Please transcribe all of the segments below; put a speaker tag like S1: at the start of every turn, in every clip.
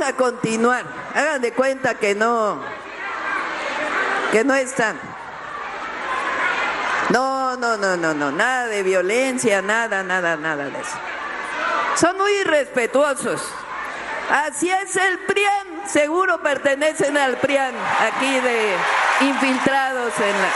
S1: a continuar. Hagan de cuenta que no están. No, nada de violencia, nada de eso. Son muy irrespetuosos. Así es el PRIAN, seguro pertenecen al PRIAN, aquí de infiltrados en la...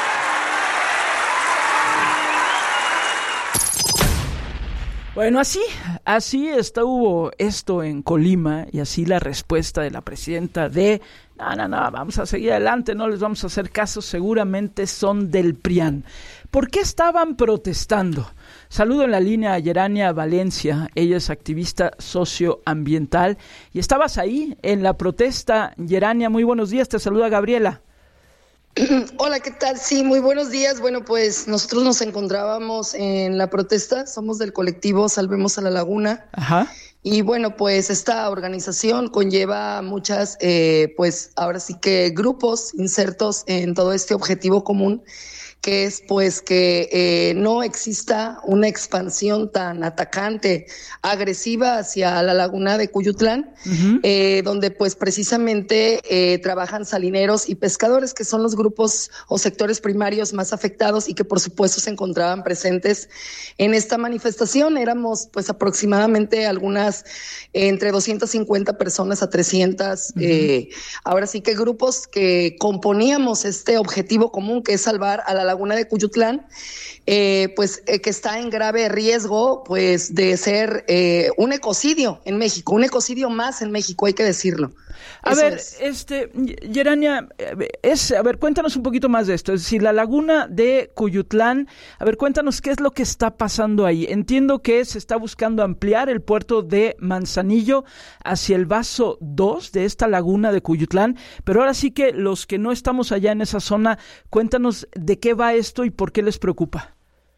S2: Bueno, así estuvo esto en Colima y así la respuesta de la presidenta de no, vamos a seguir adelante, no les vamos a hacer caso, seguramente son del PRIAN. ¿Por qué estaban protestando? Saludo en la línea a Yerania Valencia, ella es activista socioambiental y estabas ahí en la protesta. Yerania, muy buenos días, te saluda Gabriela.
S3: Hola, ¿qué tal? Sí, muy buenos días. Bueno, pues nosotros nos encontrábamos en la protesta, somos del colectivo Salvemos a la Laguna.
S2: Ajá.
S3: Y bueno, pues esta organización conlleva muchas, pues ahora sí que grupos insertos en todo este objetivo común, que es pues que no exista una expansión tan atacante, agresiva hacia la laguna de Cuyutlán, donde pues precisamente trabajan salineros y pescadores, que son los grupos o sectores primarios más afectados y que por supuesto se encontraban presentes en esta manifestación. Éramos pues aproximadamente algunas entre 250 personas a 300, ahora sí que grupos que componíamos este objetivo común, que es salvar a la laguna de Cuyutlán, que está en grave riesgo pues de ser un ecocidio en México, un ecocidio más en México, hay que decirlo.
S2: A ver, Yerania, cuéntanos un poquito más de esto. Es decir, la laguna de Cuyutlán, cuéntanos qué es lo que está pasando ahí. Entiendo que se está buscando ampliar el puerto de Manzanillo hacia el vaso 2 de esta laguna de Cuyutlán, pero ahora sí que los que no estamos allá en esa zona, cuéntanos de qué va esto y por qué les preocupa.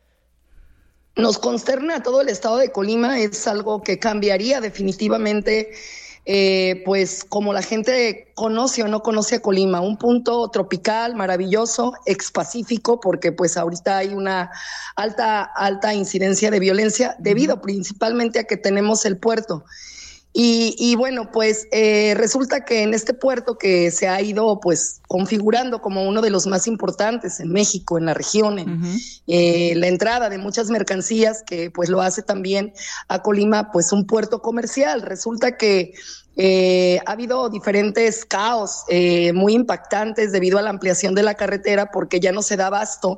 S3: Nos consterna a todo el estado de Colima, es algo que cambiaría definitivamente pues como la gente conoce o no conoce a Colima, un punto tropical, maravilloso, expacífico, porque pues ahorita hay una alta incidencia de violencia debido principalmente a que tenemos el puerto. Y bueno, pues resulta que en este puerto que se ha ido pues configurando como uno de los más importantes en México, en la región, la entrada de muchas mercancías, que pues lo hace también a Colima pues un puerto comercial. Resulta que ha habido diferentes caos muy impactantes debido a la ampliación de la carretera, porque ya no se da abasto,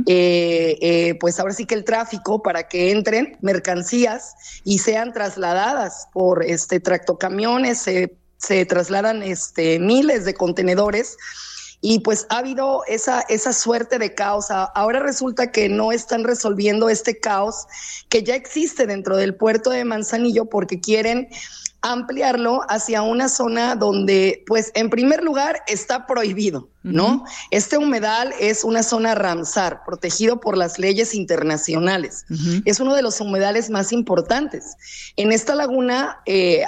S3: pues ahora sí que el tráfico para que entren mercancías y sean trasladadas por tractocamiones, se trasladan miles de contenedores. Y pues ha habido esa suerte de caos. Ahora resulta que no están resolviendo este caos que ya existe dentro del puerto de Manzanillo, porque quieren ampliarlo hacia una zona donde, pues, en primer lugar está prohibido, ¿no? Este humedal es una zona Ramsar, protegido por las leyes internacionales. Es uno de los humedales más importantes. En esta laguna,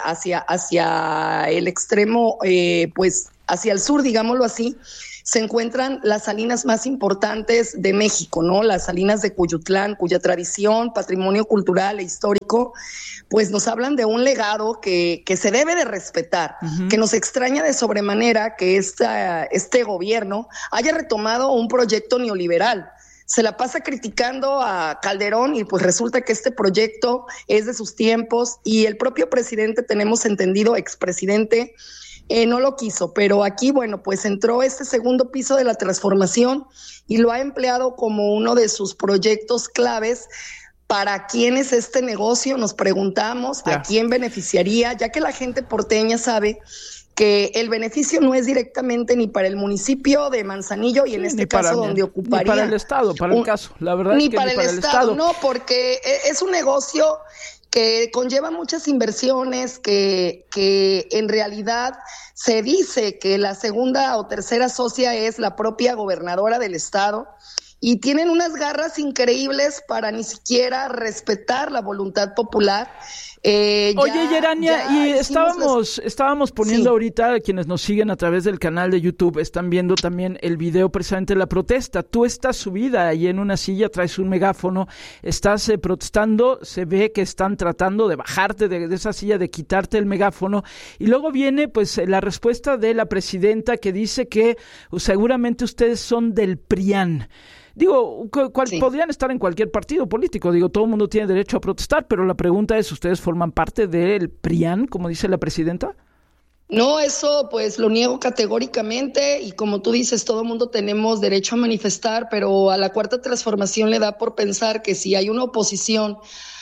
S3: hacia el extremo, pues, hacia el sur, digámoslo así, se encuentran las salinas más importantes de México, ¿no? Las salinas de Cuyutlán, cuya tradición, patrimonio cultural e histórico, pues nos hablan de un legado que se debe de respetar, que nos extraña de sobremanera que este gobierno haya retomado un proyecto neoliberal. Se la pasa criticando a Calderón y pues resulta que este proyecto es de sus tiempos, y el propio presidente, tenemos entendido, expresidente, no lo quiso, pero aquí, bueno, pues entró este segundo piso de la transformación y lo ha empleado como uno de sus proyectos claves. ¿Para quién es este negocio? Nos preguntamos, ¿a quién beneficiaría? Ya que la gente porteña sabe que el beneficio no es directamente ni para el municipio de Manzanillo, y en este caso donde ocuparía.
S2: Ni para el Estado, para el caso. La verdad es que ni para el Estado.
S3: No, porque es un negocio que conlleva muchas inversiones, que en realidad se dice que la segunda o tercera socia es la propia gobernadora del estado, y tienen unas garras increíbles para ni siquiera respetar la voluntad popular.
S2: Oye, Yerania, y estábamos poniendo ahorita, quienes nos siguen a través del canal de YouTube, están viendo también el video precisamente de la protesta. Tú estás subida ahí en una silla, traes un megáfono, estás protestando, se ve que están tratando de bajarte de esa silla, de quitarte el megáfono, y luego viene pues la respuesta de la presidenta que dice que seguramente ustedes son del PRIAN. Digo, sí, podrían estar en cualquier partido político, digo, todo el mundo tiene derecho a protestar, pero la pregunta es, ¿ustedes forman parte del PRIAN, como dice la presidenta?
S3: No, eso pues lo niego categóricamente, y como tú dices, todo el mundo tenemos derecho a manifestar, pero a la Cuarta Transformación le da por pensar que si hay una oposición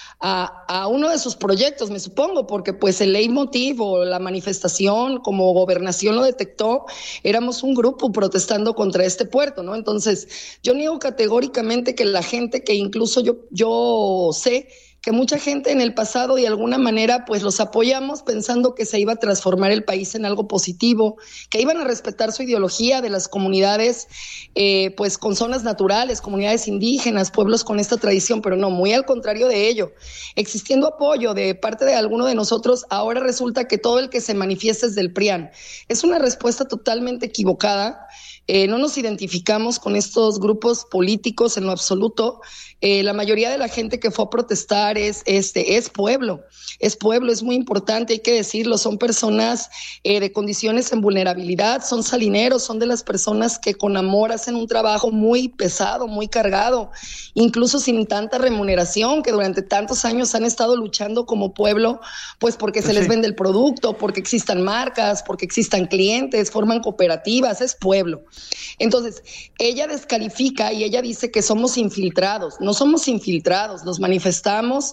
S3: a uno de sus proyectos, me supongo, porque pues el leitmotiv o la manifestación, como Gobernación lo detectó, éramos un grupo protestando contra este puerto, ¿no? Entonces, yo niego categóricamente que la gente, que incluso yo sé que mucha gente en el pasado de alguna manera pues los apoyamos pensando que se iba a transformar el país en algo positivo, que iban a respetar su ideología de las comunidades pues con zonas naturales, comunidades indígenas, pueblos con esta tradición, pero no, muy al contrario de ello. Existiendo apoyo de parte de alguno de nosotros, ahora resulta que todo el que se manifiesta es del PRIAN. Es una respuesta totalmente equivocada. No nos identificamos con estos grupos políticos en lo absoluto. La mayoría de la gente que fue a protestar es pueblo, es muy importante, hay que decirlo, son personas de condiciones en vulnerabilidad, son salineros, son de las personas que con amor hacen un trabajo muy pesado, muy cargado, incluso sin tanta remuneración, que durante tantos años han estado luchando como pueblo, pues porque se les vende el producto, porque existan marcas, porque existan clientes, forman cooperativas, es pueblo. Entonces, ella descalifica y ella dice que somos infiltrados. No somos infiltrados, nos manifestamos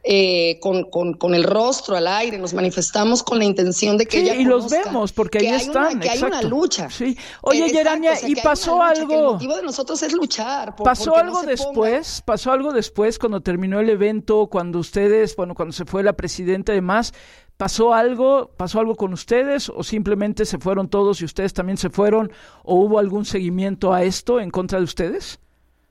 S3: con el rostro al aire, nos manifestamos con la intención de que ella conozca. Y
S2: los vemos, porque ahí están.
S3: Que hay una lucha.
S2: Sí. Oye, Yerania, ¿y pasó algo?
S3: El motivo de nosotros es luchar.
S2: ¿Pasó algo después? ¿Pasó algo después cuando terminó el evento, cuando cuando se fue la presidenta y demás? ¿Pasó algo con ustedes o simplemente se fueron todos y ustedes también se fueron, o hubo algún seguimiento a esto en contra de ustedes?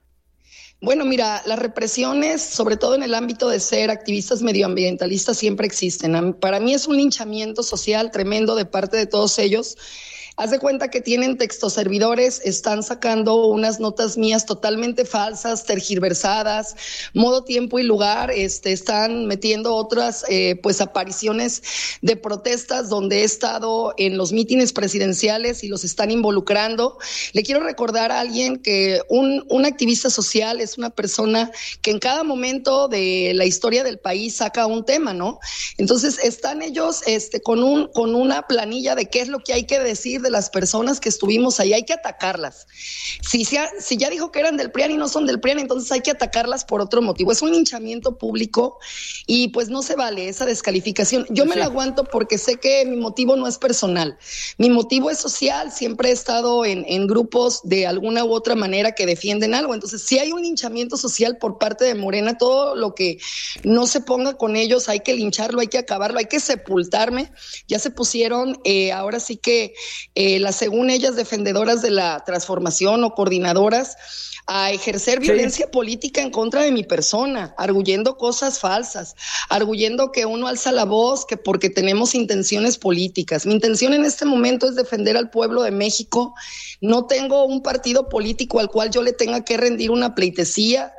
S3: Bueno, mira, las represiones, sobre todo en el ámbito de ser activistas medioambientalistas, siempre existen. Para mí es un linchamiento social tremendo de parte de todos ellos. Haz de cuenta que tienen textoservidores, están sacando unas notas mías totalmente falsas, tergiversadas, modo, tiempo y lugar, están metiendo otras pues apariciones de protestas donde he estado en los mítines presidenciales y los están involucrando. Le quiero recordar a alguien que un activista social es una persona que en cada momento de la historia del país saca un tema, ¿no? Entonces están ellos con una planilla de qué es lo que hay que decir de las personas que estuvimos ahí, hay que atacarlas. Si ya dijo que eran del PRIAN y no son del PRIAN, entonces hay que atacarlas por otro motivo. Es un linchamiento público y pues no se vale esa descalificación. Yo me la aguanto porque sé que mi motivo no es personal. Mi motivo es social, siempre he estado en grupos de alguna u otra manera que defienden algo. Entonces, si hay un linchamiento social por parte de Morena, todo lo que no se ponga con ellos hay que lincharlo, hay que acabarlo, hay que sepultarme. Ya se pusieron, ahora sí que las, según ellas, defendedoras de la transformación o coordinadoras, a ejercer violencia política en contra de mi persona, arguyendo cosas falsas, arguyendo que uno alza la voz, que porque tenemos intenciones políticas. Mi intención en este momento es defender al pueblo de México. No tengo un partido político al cual yo le tenga que rendir una pleitesía.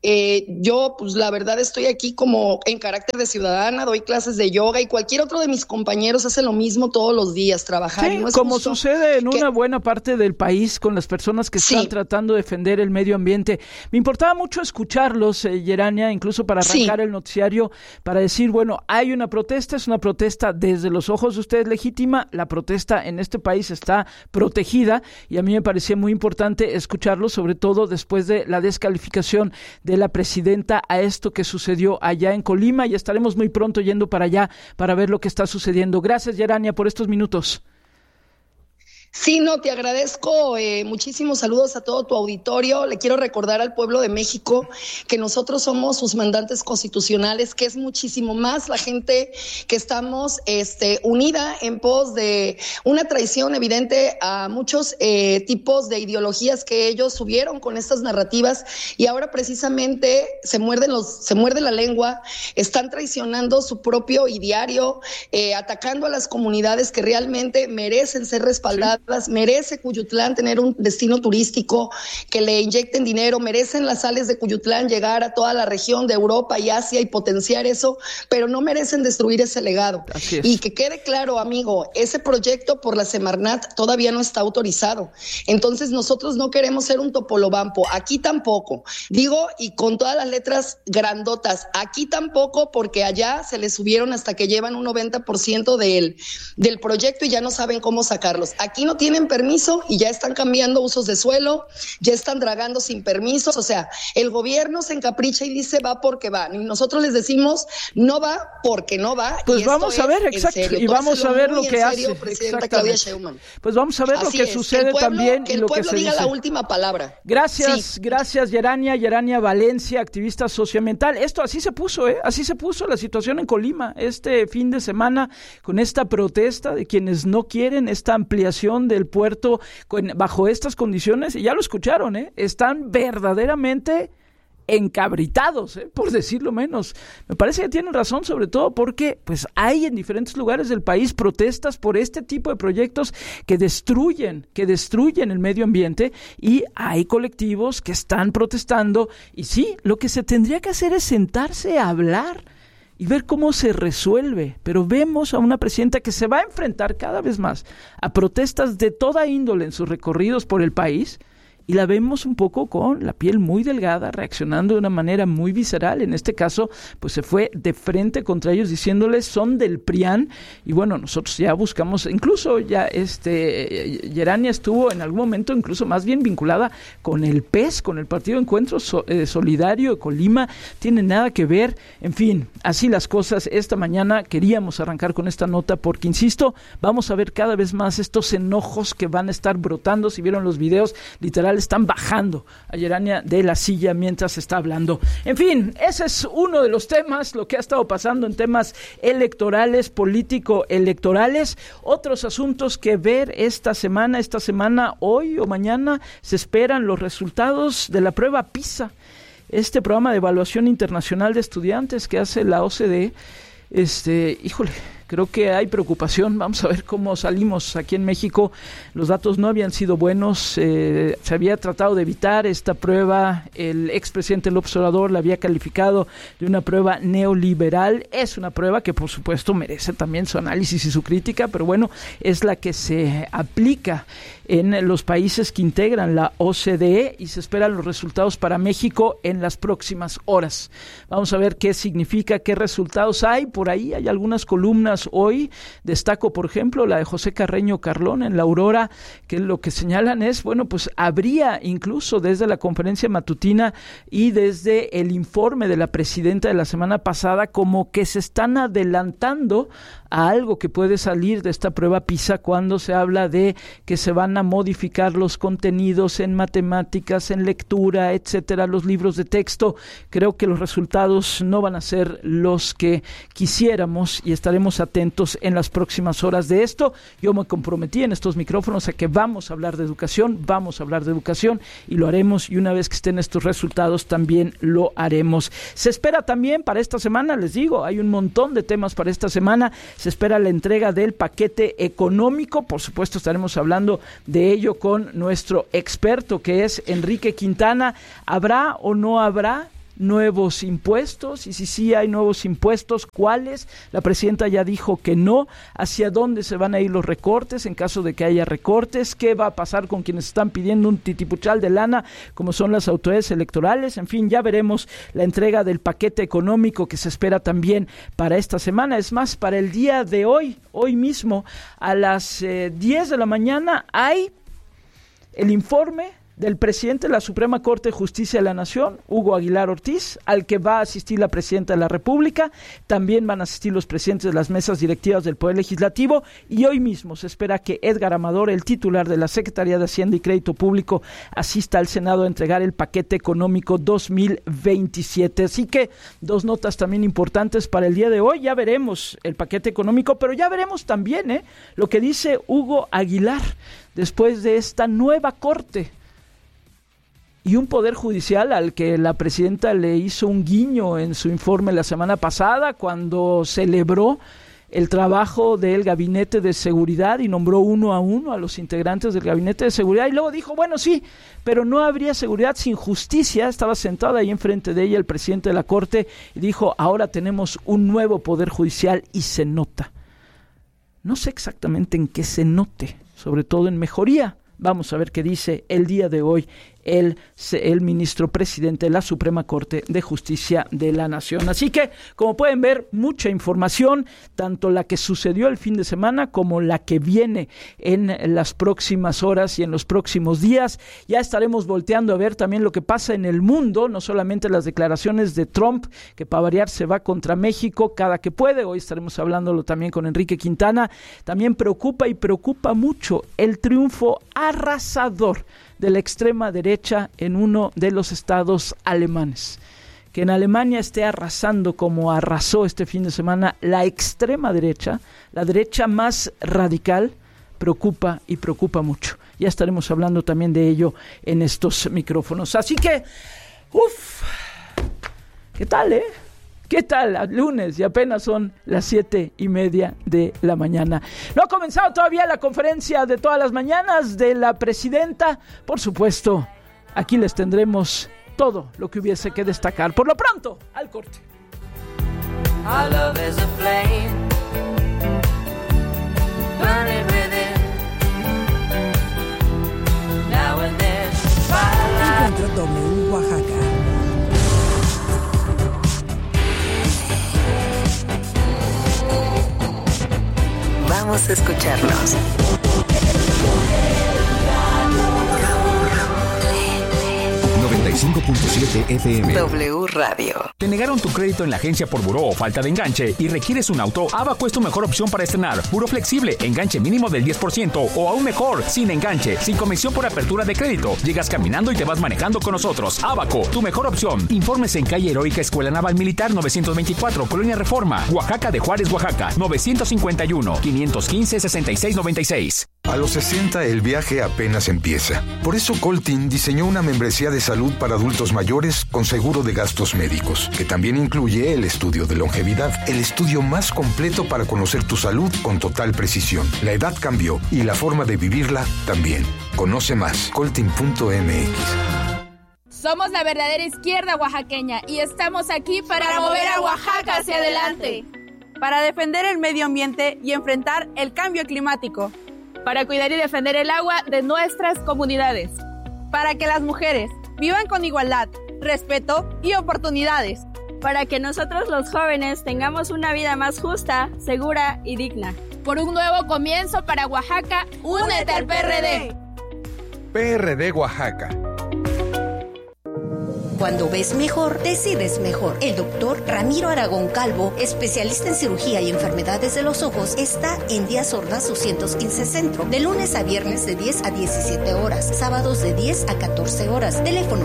S3: Yo, pues la verdad, estoy aquí como en carácter de ciudadana, doy clases de yoga y cualquier otro de mis compañeros hace lo mismo todos los días, trabajar.
S2: Sí,
S3: y no es
S2: como sucede en una buena parte del país con las personas que están tratando de defender el medio ambiente. Me importaba mucho escucharlos, Yerania, incluso para arrancar el noticiario, para decir, bueno, hay una protesta, es una protesta desde los ojos de ustedes legítima, la protesta en este país está protegida, y a mí me parecía muy importante escucharlos, sobre todo después de la descalificación de la presidenta a esto que sucedió allá en Colima, y estaremos muy pronto yendo para allá para ver lo que está sucediendo. Gracias, Yerania, por estos minutos.
S3: Sí, no, te agradezco, muchísimos saludos a todo tu auditorio. Le quiero recordar al pueblo de México que nosotros somos sus mandantes constitucionales, que es muchísimo más la gente que estamos unida en pos de una traición evidente a muchos tipos de ideologías que ellos subieron con estas narrativas, y ahora precisamente se muerde la lengua, están traicionando su propio ideario, atacando a las comunidades que realmente merecen ser respaldadas. Merece Cuyutlán tener un destino turístico, que le inyecten dinero, merecen las sales de Cuyutlán llegar a toda la región de Europa y Asia y potenciar eso, pero no merecen destruir ese legado. Y que quede claro, amigo, ese proyecto por la Semarnat todavía no está autorizado. Entonces nosotros no queremos ser un Topolobampo, aquí tampoco. Digo, y con todas las letras grandotas, aquí tampoco, porque allá se les subieron hasta que llevan un 90% del proyecto y ya no saben cómo sacarlos. Aquí no tienen permiso y ya están cambiando usos de suelo, ya están dragando sin permisos. O sea, el gobierno se encapricha y dice va porque va, y nosotros les decimos no va porque no va.
S2: Pues vamos a ver, exacto, y vamos a ver lo que hace
S3: presidenta Claudia Sheinbaum.
S2: Pues vamos a ver lo que sucede también y lo que se dice. Que el pueblo diga
S3: la última palabra.
S2: Gracias, gracias Yerania Valencia, activista socioambiental. Esto así se puso, así se puso la situación en Colima este fin de semana, con esta protesta de quienes no quieren esta ampliación del puerto bajo estas condiciones, y ya lo escucharon, están verdaderamente encabritados, por decirlo menos. Me parece que tienen razón, sobre todo porque pues hay en diferentes lugares del país protestas por este tipo de proyectos que destruyen el medio ambiente, y hay colectivos que están protestando, y sí, lo que se tendría que hacer es sentarse a hablar y ver cómo se resuelve, pero vemos a una presidenta que se va a enfrentar cada vez más a protestas de toda índole en sus recorridos por el país, y la vemos un poco con la piel muy delgada, reaccionando de una manera muy visceral. En este caso, pues se fue de frente contra ellos diciéndoles son del PRIAN, y bueno, nosotros ya buscamos, incluso ya Yerania estuvo en algún momento incluso más bien vinculada con el PES, con el Partido Encuentro Solidario de Colima, tiene nada que ver, en fin, así las cosas. Esta mañana queríamos arrancar con esta nota porque, insisto, vamos a ver cada vez más estos enojos que van a estar brotando. Si vieron los videos, literal están bajando a Yerania de la silla mientras está hablando. En fin, ese es uno de los temas, lo que ha estado pasando en temas electorales, político-electorales. Otros asuntos que ver esta semana, hoy o mañana, se esperan los resultados de la prueba PISA, este programa de evaluación internacional de estudiantes que hace la OCDE. Híjole, creo que hay preocupación. Vamos a ver cómo salimos aquí en México. Los datos no habían sido buenos. Se había tratado de evitar esta prueba. El expresidente López Obrador la había calificado de una prueba neoliberal. Es una prueba que, por supuesto, merece también su análisis y su crítica, pero bueno, es la que se aplica en los países que integran la OCDE, y se esperan los resultados para México en las próximas horas. Vamos a ver qué significa, qué resultados hay. Por ahí hay algunas columnas hoy. Destaco, por ejemplo, la de José Carreño Carlón en La Aurora, que lo que señalan es, bueno, pues habría incluso desde la conferencia matutina y desde el informe de la presidenta de la semana pasada, como que se están adelantando a algo que puede salir de esta prueba PISA cuando se habla de que se van a modificar los contenidos en matemáticas, en lectura, etcétera, los libros de texto. Creo que los resultados no van a ser los que quisiéramos, y estaremos atentos en las próximas horas de esto. Yo me comprometí en estos micrófonos a que vamos a hablar de educación, y lo haremos, y una vez que estén estos resultados también lo haremos. Se espera también para esta semana, les digo, hay un montón de temas para esta semana. Se espera la entrega del paquete económico, por supuesto estaremos hablando de ello con nuestro experto, que es Enrique Quintana. ¿Habrá o no habrá nuevos impuestos? Y si sí hay nuevos impuestos, ¿cuáles? La presidenta ya dijo que no. ¿Hacia dónde se van a ir los recortes en caso de que haya recortes? ¿Qué va a pasar con quienes están pidiendo un titipuchal de lana, como son las autoridades electorales? En fin, ya veremos la entrega del paquete económico que se espera también para esta semana. Es más, para el día de hoy mismo, a las 10 de la mañana, hay el informe del presidente de la Suprema Corte de Justicia de la Nación, Hugo Aguilar Ortiz, al que va a asistir la presidenta de la República. También van a asistir los presidentes de las mesas directivas del Poder Legislativo, y hoy mismo se espera que Edgar Amador, el titular de la Secretaría de Hacienda y Crédito Público, asista al Senado a entregar el paquete económico 2027. Así que 2 notas también importantes para el día de hoy. Ya veremos el paquete económico, pero ya veremos también lo que dice Hugo Aguilar después de esta nueva Corte y un Poder Judicial al que la presidenta le hizo un guiño en su informe la semana pasada cuando celebró el trabajo del Gabinete de Seguridad y nombró uno a uno a los integrantes del Gabinete de Seguridad, y luego dijo, bueno, sí, pero no habría seguridad sin justicia. Estaba sentado ahí enfrente de ella el presidente de la Corte y dijo, ahora tenemos un nuevo Poder Judicial y se nota. No sé exactamente en qué se note, sobre todo en mejoría. Vamos a ver qué dice el día de hoy el ministro presidente de la Suprema Corte de Justicia de la Nación. Así que, como pueden ver, mucha información, tanto la que sucedió el fin de semana como la que viene en las próximas horas y en los próximos días. Ya estaremos volteando a ver también lo que pasa en el mundo, no solamente las declaraciones de Trump, que para variar se va contra México cada que puede. Hoy estaremos hablándolo también con Enrique Quintana. También preocupa mucho el triunfo arrasador de la extrema derecha en uno de los estados alemanes. Que en Alemania esté arrasando como arrasó este fin de semana la extrema derecha, la derecha más radical, preocupa mucho. Ya estaremos hablando también de ello en estos micrófonos. Así que, ¿qué tal, ¿Qué tal? Lunes y apenas son las 7:30 de la mañana. No ha comenzado todavía la conferencia de todas las mañanas de la presidenta. Por supuesto, aquí les tendremos todo lo que hubiese que destacar. Por lo pronto, al corte. Our love is a flame, burning within. Now and then,
S4: Encuentro W Oaxaca.
S5: Vamos a escucharnos.
S6: 95.7 FM.
S5: W Radio.
S6: ¿Te negaron tu crédito en la agencia por buró o falta de enganche y requieres un auto? Abaco es tu mejor opción para estrenar. Buró flexible, enganche mínimo del 10% o aún mejor, sin enganche, sin comisión por apertura de crédito. Llegas caminando y te vas manejando con nosotros. Abaco, tu mejor opción. Informes en calle Heroica Escuela Naval Militar 924, Colonia Reforma, Oaxaca de Juárez, Oaxaca, 951-515-6696.
S7: A los 60 el viaje apenas empieza. Por eso Coltin diseñó una membresía de salud para adultos mayores con seguro de gastos médicos, que también incluye el estudio de longevidad, el estudio más completo para conocer tu salud con total precisión. La edad cambió y la forma de vivirla también. Conoce más, coltin.mx.
S8: Somos la verdadera izquierda oaxaqueña y estamos aquí para mover a Oaxaca hacia adelante,
S9: para defender el medio ambiente y enfrentar el cambio climático,
S8: para cuidar y defender el agua de nuestras comunidades,
S9: para que las mujeres vivan con igualdad, respeto y oportunidades,
S10: para que nosotros los jóvenes tengamos una vida más justa, segura y digna.
S8: Por un nuevo comienzo para Oaxaca, únete al PRD.
S11: PRD Oaxaca.
S12: Cuando ves mejor, decides mejor. El doctor Ramiro Aragón Calvo, especialista en cirugía y enfermedades de los ojos, está en Díaz Ordaz 215 Centro, de lunes a viernes de 10 a 17 horas, sábados de 10 a 14 horas. Teléfono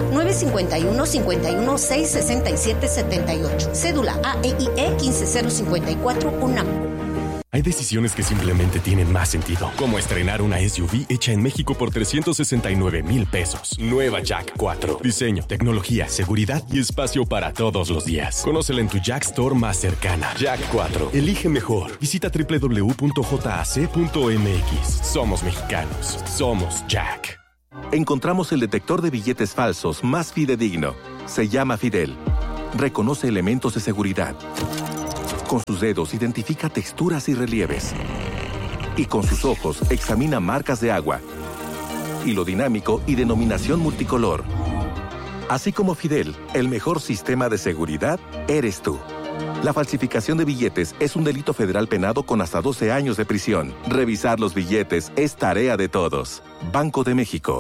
S12: 951-51-667-78. Cédula AEIE 15054 UNAM.
S13: Hay decisiones que simplemente tienen más sentido, como estrenar una SUV hecha en México por 369,000 pesos. Nueva Jack 4. Diseño, tecnología, seguridad y espacio para todos los días. Conócela en tu Jack Store más cercana. Jack 4. Elige mejor. Visita www.jac.mx. Somos mexicanos. Somos Jack.
S14: Encontramos el detector de billetes falsos más fidedigno. Se llama Fidel. Reconoce elementos de seguridad. Con sus dedos identifica texturas y relieves. Y con sus ojos examina marcas de agua, hilo dinámico y denominación multicolor. Así como Fidel, el mejor sistema de seguridad eres tú. La falsificación de billetes es un delito federal penado con hasta 12 años de prisión. Revisar los billetes es tarea de todos. Banco de México.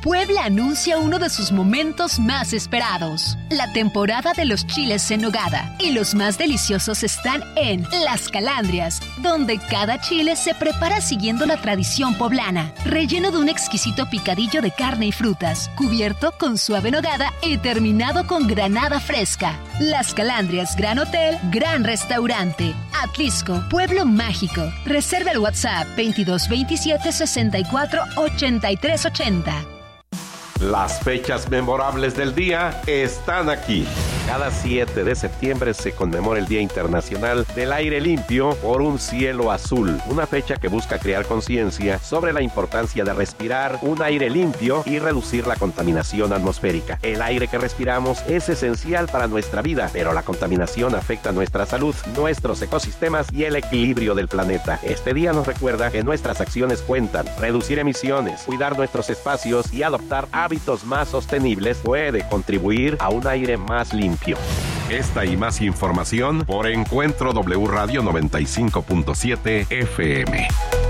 S15: Puebla anuncia uno de sus momentos más esperados, la temporada de los chiles en nogada. Y los más deliciosos están en Las Calandrias, donde cada chile se prepara siguiendo la tradición poblana, relleno de un exquisito picadillo de carne y frutas, cubierto con suave nogada y terminado con granada fresca. Las Calandrias, Gran Hotel, Gran Restaurante. Atlisco, Pueblo Mágico. Reserva el WhatsApp 2227 64 83 80.
S16: Las fechas memorables del día están aquí. Cada 7 de septiembre se conmemora el Día Internacional del Aire Limpio por un Cielo Azul, una fecha que busca crear conciencia sobre la importancia de respirar un aire limpio y reducir la contaminación atmosférica. El aire que respiramos es esencial para nuestra vida, pero la contaminación afecta nuestra salud, nuestros ecosistemas y el equilibrio del planeta. Este día nos recuerda que nuestras acciones cuentan. Reducir emisiones, cuidar nuestros espacios y adoptar hábitos más sostenibles puede contribuir a un aire más limpio. Esta y más información por Encuentro W Radio 95.7 FM.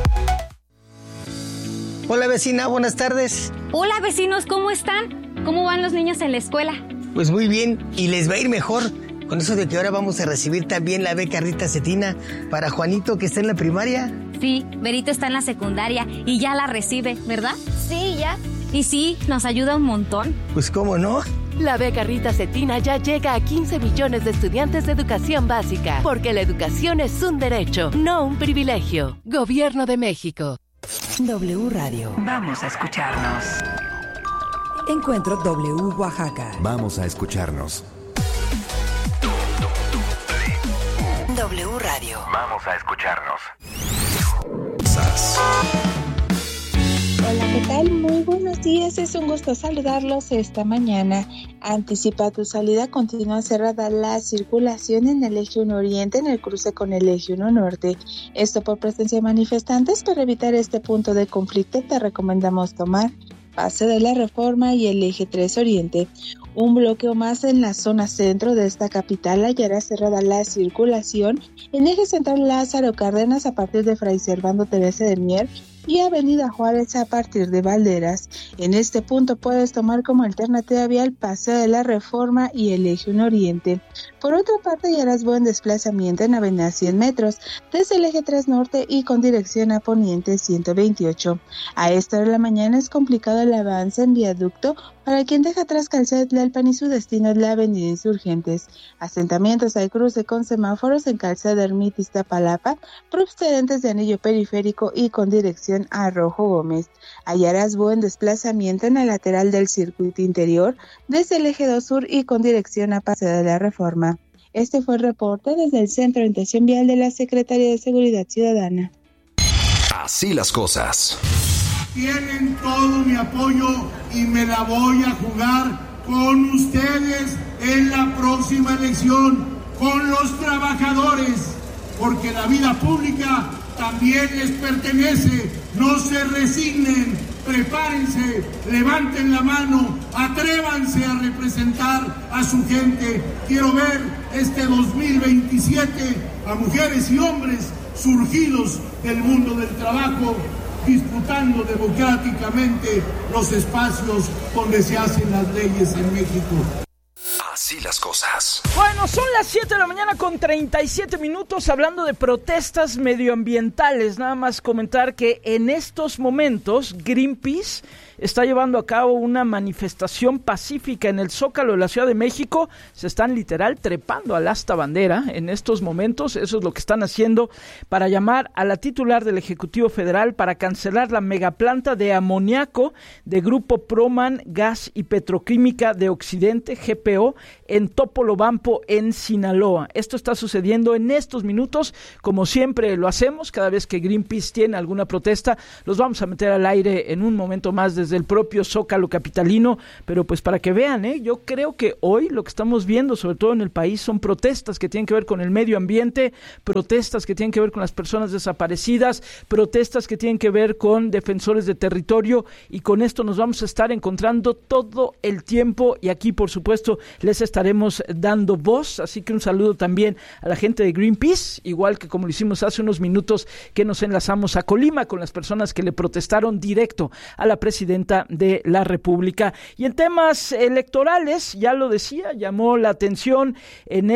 S17: Hola vecina, buenas tardes.
S18: Hola vecinos, ¿cómo están? ¿Cómo van los niños en la escuela?
S17: Pues muy bien, y les va a ir mejor con eso de que ahora vamos a recibir también la beca Rita Cetina para Juanito, que está en la primaria.
S18: Sí, Berito está en la secundaria y ya la recibe, ¿verdad? Sí, ya. Y sí, nos ayuda un montón.
S17: Pues cómo no.
S19: La beca Rita Cetina ya llega a 15 millones de estudiantes de educación básica, porque la educación es un derecho, no un privilegio. Gobierno de México.
S4: W Radio.
S5: Vamos a escucharnos.
S4: Encuentro W Oaxaca.
S20: Vamos a escucharnos.
S5: W Radio.
S20: Vamos a escucharnos.
S21: Hola, ¿qué tal? Muy buenos días, es un gusto saludarlos esta mañana. Anticipa tu salida, continúa cerrada la circulación en el eje 1 Oriente en el cruce con el eje 1 Norte. Esto por presencia de manifestantes. Para evitar este punto de conflicto te recomendamos tomar Paseo de la Reforma y el eje 3 Oriente. Un bloqueo más en la zona centro de esta capital hallará cerrada la circulación en eje central Lázaro Cárdenas a partir de Fray Servando Teresa de Mier y Avenida Juárez a partir de Valderas. En este punto puedes tomar como alternativa vial Paseo de la Reforma y el eje 1 Oriente. Por otra parte, hallarás buen desplazamiento en Avenida 100 metros desde el eje 3 Norte y con dirección a Poniente 128. A esta hora de la mañana es complicado el avance en viaducto para quien deja atrás Calzada Tlalpan y su destino es la Avenida Insurgentes. Asentamientos al cruce con semáforos en Calzada Ermita Iztapalapa, procedentes de anillo periférico y con dirección a Rojo Gómez. Hallarás buen desplazamiento en la lateral del circuito interior desde el eje 2 Sur y con dirección a Paseo de la Reforma. Este fue el reporte desde el Centro de Orientación Vial de la Secretaría de Seguridad Ciudadana.
S22: Así las cosas.
S23: Tienen todo mi apoyo y me la voy a jugar con ustedes en la próxima elección, con los trabajadores, porque la vida pública también les pertenece. No se resignen, prepárense, levanten la mano, atrévanse a representar a su gente. Quiero ver este 2027 a mujeres y hombres surgidos del mundo del trabajo, disputando democráticamente los espacios donde se hacen las leyes en México.
S22: Así las cosas.
S2: Bueno, son las 7 de la mañana con 37 minutos hablando de protestas medioambientales. Nada más comentar que en estos momentos Greenpeace está llevando a cabo una manifestación pacífica en el Zócalo de la Ciudad de México. Se están literal trepando al asta bandera en estos momentos. Eso es lo que están haciendo para llamar a la titular del Ejecutivo Federal para cancelar la megaplanta de amoníaco de Grupo Proman Gas y Petroquímica de Occidente, GPO, en Topolobampo, en Sinaloa. Esto está sucediendo en estos minutos, como siempre lo hacemos. Cada vez que Greenpeace tiene alguna protesta, los vamos a meter al aire en un momento más desde el propio Zócalo capitalino, pero pues para que vean, yo creo que hoy lo que estamos viendo, sobre todo en el país, son protestas que tienen que ver con el medio ambiente, protestas que tienen que ver con las personas desaparecidas, protestas que tienen que ver con defensores de territorio, y con esto nos vamos a estar encontrando todo el tiempo, y aquí por supuesto les estaremos dando dando voz, así que un saludo también a la gente de Greenpeace, igual que como lo hicimos hace unos minutos que nos enlazamos a Colima con las personas que le protestaron directo a la presidenta de la República. Y en temas electorales, ya lo decía, llamó la atención en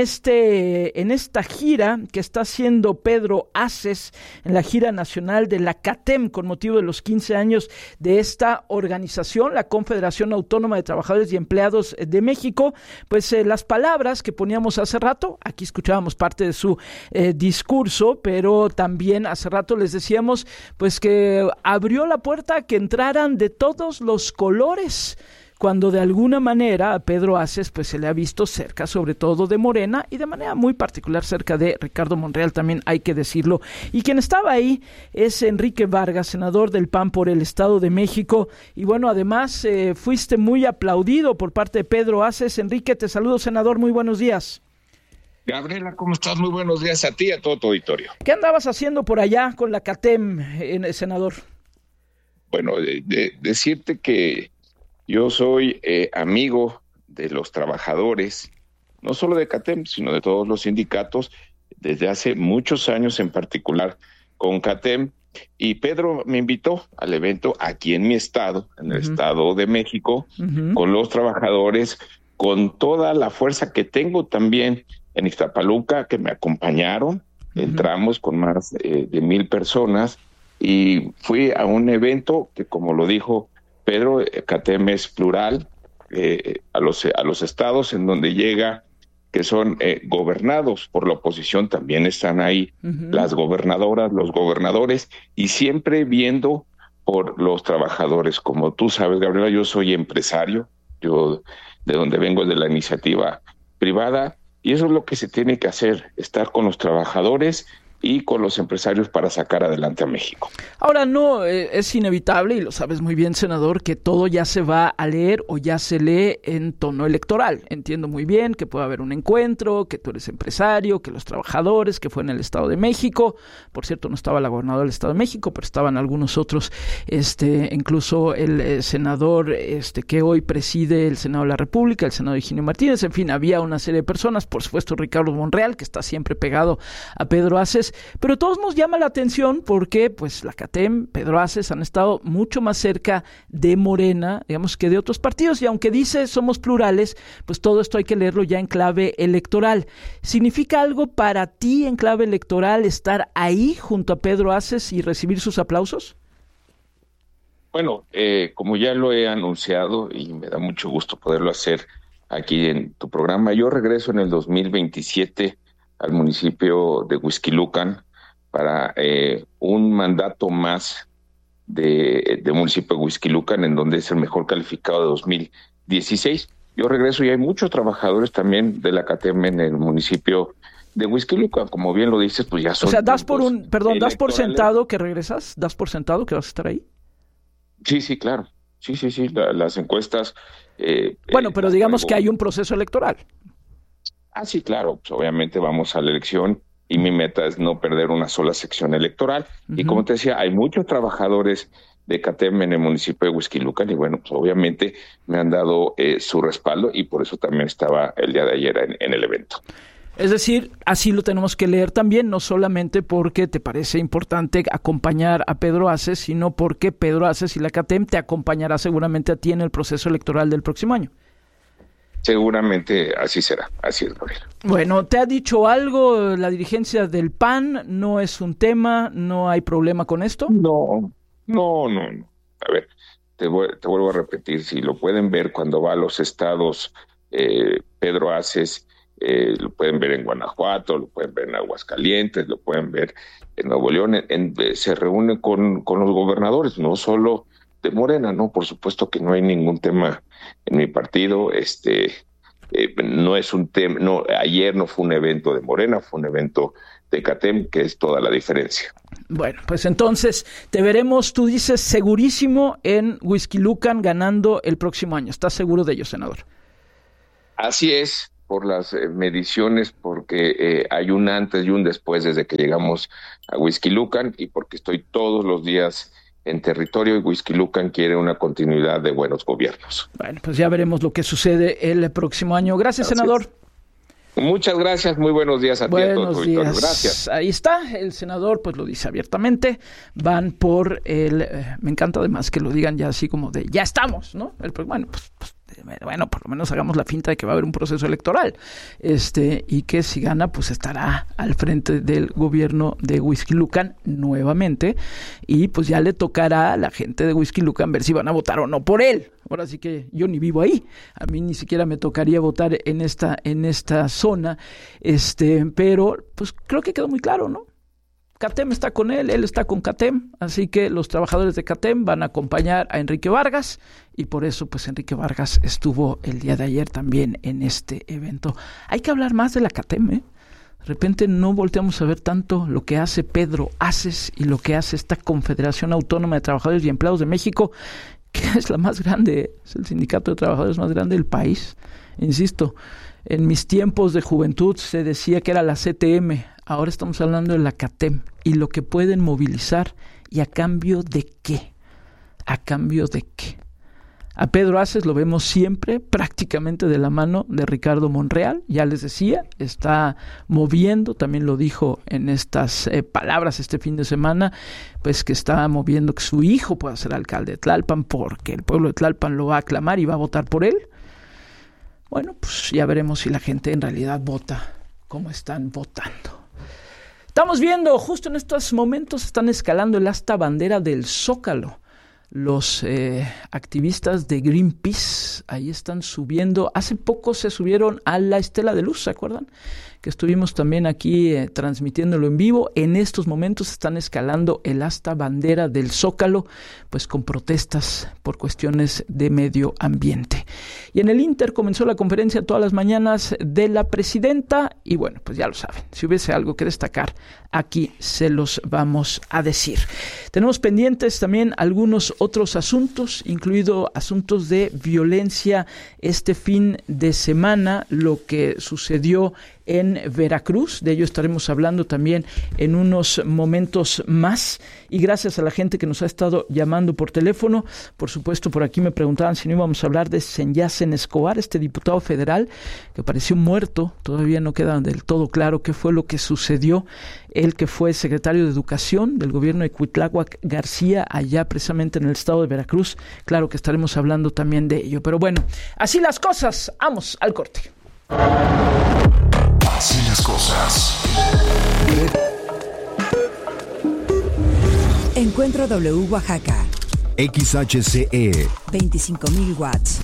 S2: esta gira que está haciendo Pedro Aces, en la gira nacional de la CATEM, con motivo de los 15 años de esta organización, la Confederación Autónoma de Trabajadores y Empleados de México. Pues las palabras que poníamos hace rato, aquí escuchábamos parte de su discurso, pero también hace rato les decíamos pues que abrió la puerta a que entraran de todos los colores, cuando de alguna manera a Pedro Aces pues se le ha visto cerca, sobre todo de Morena, y de manera muy particular cerca de Ricardo Monreal, también hay que decirlo. Y quien estaba ahí es Enrique Vargas, senador del PAN por el Estado de México, y bueno, además fuiste muy aplaudido por parte de Pedro Aces. Enrique, te saludo, senador, muy buenos días.
S1: Gabriela, ¿cómo estás? Muy buenos días a ti y a todo tu auditorio.
S2: ¿Qué andabas haciendo por allá con la CATEM, senador?
S1: Bueno, decirte que yo soy amigo de los trabajadores, no solo de CATEM, sino de todos los sindicatos, desde hace muchos años, en particular con CATEM, y Pedro me invitó al evento aquí en mi estado, en el Estado de México, con los trabajadores, con toda la fuerza que tengo también en Ixtapaluca, que me acompañaron. Entramos con más de 1,000 personas y fui a un evento que, como lo dijo Pedro, CATEM es plural, a los estados en donde llega, que son gobernados por la oposición, también están ahí las gobernadoras, los gobernadores, y siempre viendo por los trabajadores. Como tú sabes, Gabriela, yo soy empresario, yo de donde vengo es de la iniciativa privada, y eso es lo que se tiene que hacer, estar con los trabajadores y con los empresarios para sacar adelante a México.
S2: Ahora, no, es inevitable, y lo sabes muy bien, senador, que todo ya se va a leer o ya se lee en tono electoral. Entiendo muy bien que puede haber un encuentro, que tú eres empresario, que los trabajadores, que fue en el Estado de México. Por cierto, no estaba la gobernadora del Estado de México, pero estaban algunos otros, incluso el senador que hoy preside el Senado de la República, el senador Higinio Martínez. En fin, había una serie de personas, por supuesto Ricardo Monreal, que está siempre pegado a Pedro Aces. Pero a todos nos llama la atención porque pues la CATEM, Pedro Aces han estado mucho más cerca de Morena, digamos, que de otros partidos, y aunque dice somos plurales, pues todo esto hay que leerlo ya en clave electoral. ¿Significa algo para ti en clave electoral estar ahí junto a Pedro Aces y recibir sus aplausos?
S1: Bueno, como ya lo he anunciado y me da mucho gusto poderlo hacer aquí en tu programa, yo regreso en el 2027 al municipio de Huixquilucan para un mandato más de municipio de Huixquilucan, en donde es el mejor calificado de 2016. Yo regreso y hay muchos trabajadores también de la CATEM en el municipio de Huixquilucan, como bien lo dices, pues ya son...
S2: O sea, ¿das por sentado que regresas? ¿Das por sentado que vas a estar ahí?
S1: Sí, claro. Sí, las encuestas...
S2: bueno, pero digamos que hay un proceso electoral.
S1: Sí, claro, pues obviamente vamos a la elección y mi meta es no perder una sola sección electoral. Y como te decía, hay muchos trabajadores de CATEM en el municipio de Huixquilucan y bueno, pues obviamente me han dado su respaldo y por eso también estaba el día de ayer en el evento.
S2: Es decir, así lo tenemos que leer también, no solamente porque te parece importante acompañar a Pedro Aces, sino porque Pedro Aces y la CATEM te acompañará seguramente a ti en el proceso electoral del próximo año.
S1: Seguramente así será, así es, Gabriel.
S2: Bueno, ¿te ha dicho algo la dirigencia del PAN? ¿No es un tema? ¿No hay problema con esto?
S1: No. A ver, te vuelvo a repetir, si lo pueden ver cuando va a los estados Pedro Aces, lo pueden ver en Guanajuato, lo pueden ver en Aguascalientes, lo pueden ver en Nuevo León, se reúne con los gobernadores, no solo de Morena, no, por supuesto que no hay ningún tema en mi partido, no es un tema, no, ayer no fue un evento de Morena, fue un evento de CATEM, que es toda la diferencia.
S2: Bueno, pues entonces te veremos, tú dices, segurísimo en Huixquilucan ganando el próximo año. ¿Estás seguro de ello, senador?
S1: Así es, por las mediciones, porque hay un antes y un después desde que llegamos a Huixquilucan y porque estoy todos los días en territorio y Huixquilucan quiere una continuidad de buenos gobiernos.
S2: Bueno, pues ya veremos lo que sucede el próximo año. Gracias, senador.
S1: Muchas gracias, muy buenos días a ti, a todo tu auditorio. Gracias.
S2: Ahí está, el senador pues lo dice abiertamente, van por me encanta además que lo digan ya así como de, ya estamos, ¿no? Bueno, por lo menos hagamos la finta de que va a haber un proceso electoral, y que si gana, pues estará al frente del gobierno de Huixquilucan nuevamente, y pues ya le tocará a la gente de Huixquilucan ver si van a votar o no por él. Ahora sí que yo ni vivo ahí, a mí ni siquiera me tocaría votar en esta zona, pero pues creo que quedó muy claro, ¿no? CATEM está con él está con CATEM, así que los trabajadores de CATEM van a acompañar a Enrique Vargas, y por eso pues Enrique Vargas estuvo el día de ayer también en este evento. Hay que hablar más de la CATEM, ¿eh? De repente no volteamos a ver tanto lo que hace Pedro Aces y lo que hace esta Confederación Autónoma de Trabajadores y Empleados de México, que es la más grande, es el sindicato de trabajadores más grande del país. Insisto, en mis tiempos de juventud se decía que era la CTM, ahora estamos hablando de la CATEM y lo que pueden movilizar, y a cambio de qué. ¿A cambio de qué? A Pedro Aces lo vemos siempre prácticamente de la mano de Ricardo Monreal, ya les decía, está moviendo, también lo dijo en estas palabras este fin de semana, pues que está moviendo que su hijo pueda ser alcalde de Tlalpan, porque el pueblo de Tlalpan lo va a aclamar y va a votar por él. Bueno, pues ya veremos si la gente en realidad vota como están votando. Estamos viendo, justo en estos momentos están escalando el asta bandera del Zócalo. Los activistas de Greenpeace ahí están subiendo. Hace poco se subieron a la Estela de Luz, ¿se acuerdan? Que estuvimos también aquí transmitiéndolo en vivo. En estos momentos están escalando el asta bandera del Zócalo, pues con protestas por cuestiones de medio ambiente. Y en el Inter comenzó la conferencia todas las mañanas de la presidenta, y bueno, pues ya lo saben, si hubiese algo que destacar, aquí se los vamos a decir. Tenemos pendientes también algunos otros asuntos, incluido asuntos de violencia este fin de semana, lo que sucedió en Veracruz, de ello estaremos hablando también en unos momentos más, y gracias a la gente que nos ha estado llamando por teléfono. Por supuesto, por aquí me preguntaban si no íbamos a hablar de Senyacen Escobar, este diputado federal que apareció muerto. Todavía no queda del todo claro qué fue lo que sucedió. Él, que fue secretario de Educación del gobierno de Cuitláhuac García, allá precisamente en el estado de Veracruz. Claro que estaremos hablando también de ello, pero bueno, así las cosas. Vamos al corte.
S22: Así las cosas.
S4: Encuentro W Oaxaca.
S22: XHCE
S4: 25,000 watts.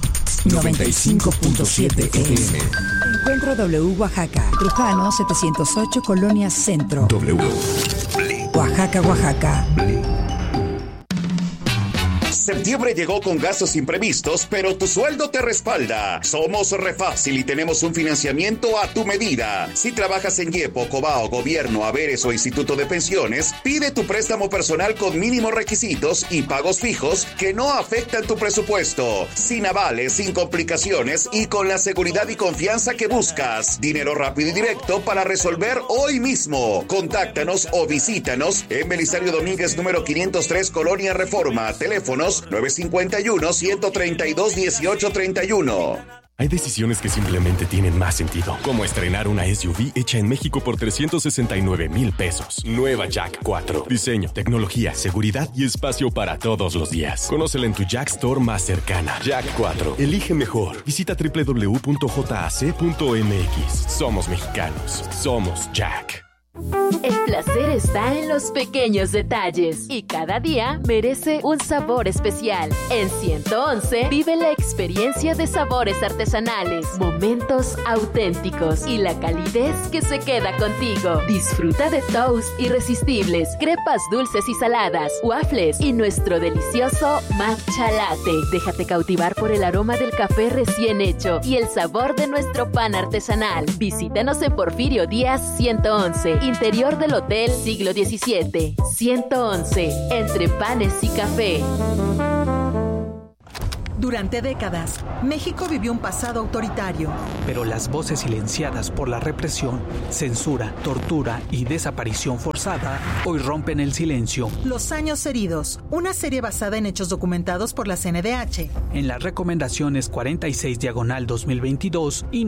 S4: 95.7 FM. Encuentro W Oaxaca. Trujano 708, Colonia Centro.
S22: W.
S4: Oaxaca, Oaxaca.
S3: Septiembre llegó con gastos imprevistos, pero tu sueldo te respalda. Somos Refácil y tenemos un financiamiento a tu medida. Si trabajas en IEPO, Cobao, Gobierno, Haberes o Instituto de Pensiones, pide tu préstamo personal con mínimos requisitos y pagos fijos que no afectan tu presupuesto. Sin avales, sin complicaciones y con la seguridad y confianza que buscas. Dinero rápido y directo para resolver hoy mismo. Contáctanos o visítanos en Belisario Domínguez número 503, Colonia Reforma. Teléfonos 951-132-1831.
S13: Hay decisiones que simplemente tienen más sentido, como estrenar una SUV hecha en México por 369,000 pesos. Nueva Jack 4. Diseño, tecnología, seguridad y espacio para todos los días. Conócela en tu Jack Store más cercana. Jack 4. Elige mejor. Visita www.jac.mx. Somos mexicanos. Somos Jack.
S19: El placer está en los pequeños detalles y cada día merece un sabor especial. En 111 vive la experiencia de sabores artesanales, momentos auténticos y la calidez que se queda contigo. Disfruta de toast irresistibles, crepas dulces y saladas, waffles y nuestro delicioso matcha latte. Déjate cautivar por el aroma del café recién hecho y el sabor de nuestro pan artesanal. Visítanos en Porfirio Díaz 111. Interior del Hotel Siglo XVII. 111. Entre panes y café.
S6: Durante décadas, México vivió un pasado autoritario.
S7: Pero las voces silenciadas por la represión, censura, tortura y desaparición forzada hoy rompen el silencio.
S6: Los años heridos, una serie basada en hechos documentados por la CNDH.
S7: En las recomendaciones 46/2022 y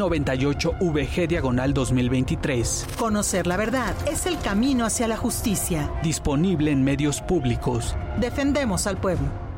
S7: 98VG/2023.
S6: Conocer la verdad es el camino hacia la justicia.
S7: Disponible en medios públicos.
S6: Defendemos al pueblo.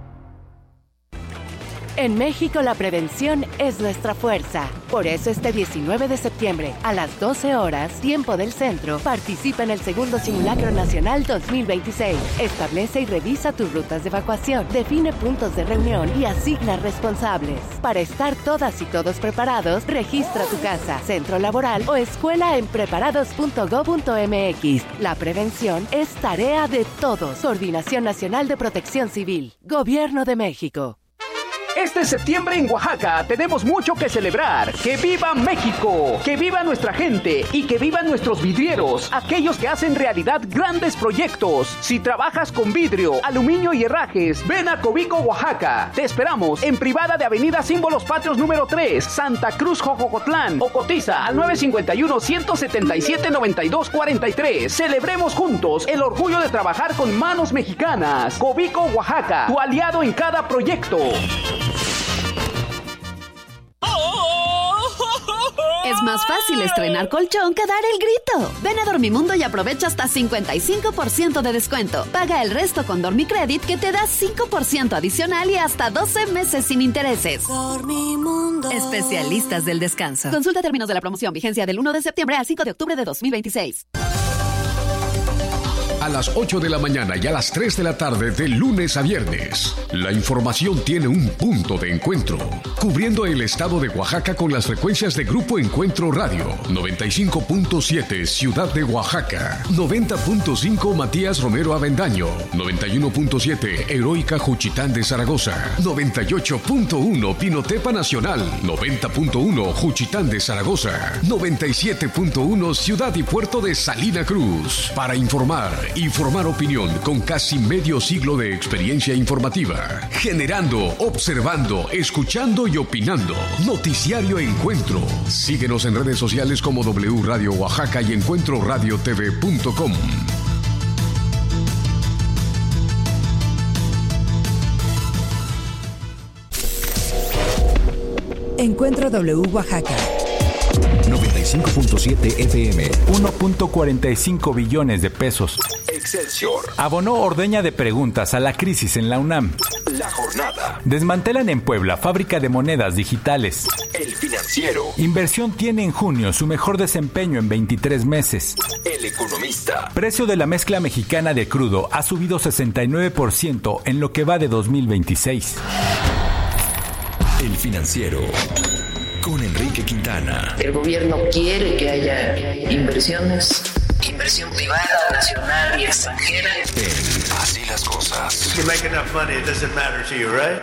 S19: En México la prevención es nuestra fuerza. Por eso este 19 de septiembre, a las 12 horas, tiempo del centro, participa en el segundo Simulacro Nacional 2026. Establece y revisa tus rutas de evacuación, define puntos de reunión y asigna responsables. Para estar todas y todos preparados, registra tu casa, centro laboral o escuela en preparados.go.mx. La prevención es tarea de todos. Coordinación Nacional de Protección Civil. Gobierno de México.
S9: Este septiembre en Oaxaca tenemos mucho que celebrar. ¡Que viva México! ¡Que viva nuestra gente! Y que vivan nuestros vidrieros, aquellos que hacen realidad grandes proyectos. Si trabajas con vidrio, aluminio y herrajes, ven a Cobico, Oaxaca. Te esperamos en privada de Avenida Símbolos Patrios número 3, Santa Cruz, Jojocotlán, o cotiza al 951-177-9243. Celebremos juntos el orgullo de trabajar con manos mexicanas. Cobico, Oaxaca, tu aliado en cada proyecto.
S24: Es más fácil estrenar colchón que dar el grito. Ven a Dormimundo y aprovecha hasta 55% de descuento. Paga el resto con Dormicredit, que te da 5% adicional y hasta 12 meses sin intereses. Dormimundo. Especialistas del descanso. Consulta términos de la promoción. Vigencia del 1 de septiembre al 5 de octubre de 2026.
S22: A las 8 de la mañana y a las 3 de la tarde de lunes a viernes. La información tiene un punto de encuentro, cubriendo el estado de Oaxaca con las frecuencias de Grupo Encuentro Radio, 95.7 Ciudad de Oaxaca, 90.5 Matías Romero Avendaño, 91.7 Heroica Juchitán de Zaragoza, 98.1 Pinotepa Nacional, 90.1 Juchitán de Zaragoza, 97.1 Ciudad y Puerto de Salina Cruz. Para informar opinión con casi medio siglo de experiencia informativa. Generando, observando, escuchando y opinando. Noticiario Encuentro. Síguenos en redes sociales como W Radio Oaxaca y encuentroradiotv.com.
S4: Encuentro W Oaxaca.
S22: 95.7 FM.
S25: 1.45 billones de pesos.
S22: Excelsior.
S25: Abonó ordeña de preguntas a la crisis en la UNAM.
S22: La jornada.
S25: Desmantelan en Puebla fábrica de monedas digitales.
S22: El Financiero.
S25: Inversión tiene en junio su mejor desempeño en 23 meses.
S22: El Economista.
S25: Precio de la mezcla mexicana de crudo ha subido 69% en lo que va de 2026.
S22: El Financiero. Con Enrique Quintana.
S26: El gobierno quiere que haya inversiones, inversión privada, nacional y extranjera.
S22: Así las cosas.
S27: You make enough money, it doesn't matter to you, right?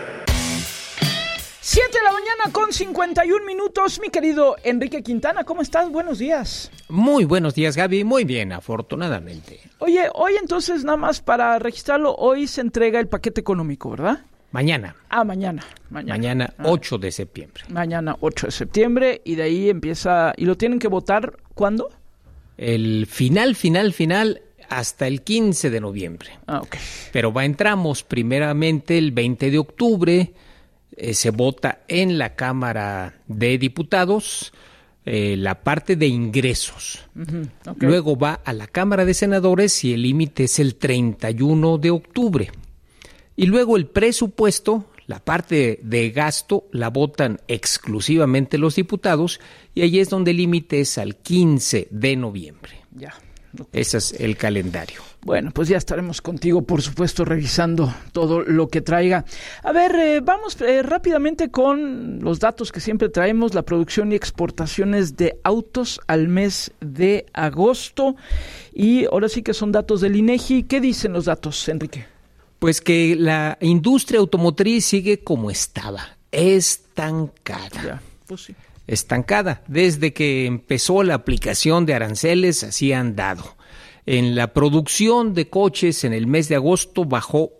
S2: 7 de la mañana con 51 minutos, mi querido Enrique Quintana, ¿cómo estás? Buenos días.
S28: Muy buenos días, Gaby, muy bien, afortunadamente.
S2: Oye, hoy entonces, nada más para registrarlo, hoy se entrega el paquete económico, ¿verdad?
S28: Mañana.
S2: Mañana.
S28: 8 de septiembre.
S2: Mañana 8 de septiembre y de ahí empieza... ¿Y lo tienen que votar cuándo?
S28: El final, hasta el 15 de noviembre.
S2: Ok.
S28: Pero entramos primeramente el 20 de octubre, se vota en la Cámara de Diputados la parte de ingresos. Okay. Luego va a la Cámara de Senadores y el límite es el 31 de octubre. Y luego el presupuesto, la parte de gasto, la votan exclusivamente los diputados y ahí es donde el límite es al 15 de noviembre.
S2: Ya.
S28: Okay. Ese es el calendario.
S2: Bueno, pues ya estaremos contigo, por supuesto, revisando todo lo que traiga. A ver, vamos rápidamente con los datos que siempre traemos, la producción y exportaciones de autos al mes de agosto. Y ahora sí que son datos del INEGI. ¿Qué dicen los datos, Enrique?
S28: Pues que la industria automotriz sigue como estaba, estancada.
S2: Ya, pues sí.
S28: Estancada. Desde que empezó la aplicación de aranceles, así han dado. En la producción de coches en el mes de agosto bajó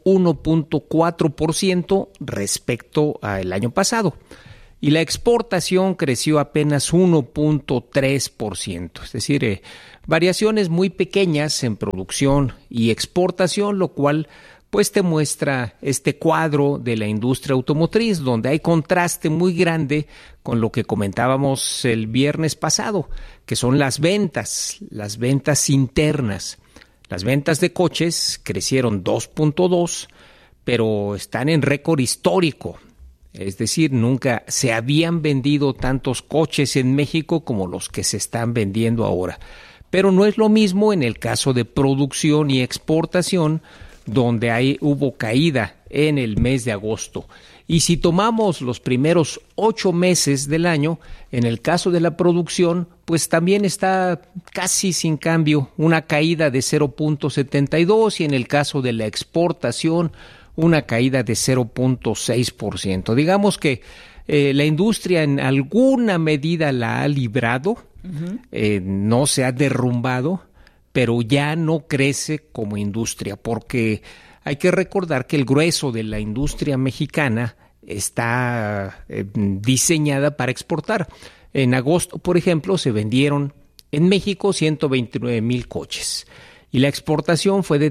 S28: 1.4% respecto al año pasado. Y la exportación creció apenas 1.3%, es decir, variaciones muy pequeñas en producción y exportación, lo cual pues te muestra este cuadro de la industria automotriz, donde hay contraste muy grande con lo que comentábamos el viernes pasado, que son las ventas internas. Las ventas de coches crecieron 2.2%, pero están en récord histórico. Es decir, nunca se habían vendido tantos coches en México como los que se están vendiendo ahora. Pero no es lo mismo en el caso de producción y exportación, donde hubo caída en el mes de agosto. Y si tomamos los primeros 8 meses del año, en el caso de la producción, pues también está casi sin cambio, una caída de 0.72%, y en el caso de la exportación, una caída de 0.6%. Digamos que la industria en alguna medida la ha librado, no se ha derrumbado, pero ya no crece como industria, porque hay que recordar que el grueso de la industria mexicana está diseñada para exportar. En agosto, por ejemplo, se vendieron en México 129,000 coches y la exportación fue de